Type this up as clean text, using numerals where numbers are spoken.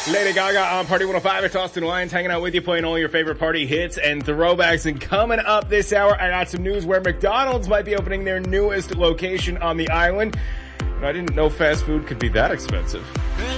Lady Gaga on Party 105. It's Austin Lyons hanging out with you, playing all your favorite party hits and throwbacks. And coming up this hour, I got some news where McDonald's might be opening their newest location on the island. And I didn't know fast food could be that expensive.